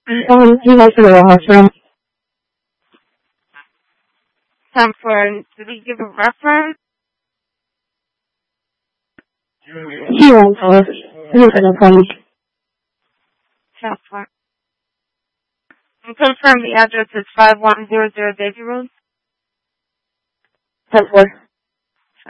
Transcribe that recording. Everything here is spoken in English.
He went to the washroom. 10-4. Did he give a reference? He went to us. He went to the police. 10-4. And confirm the address is 5100 Davy Road. 10-4.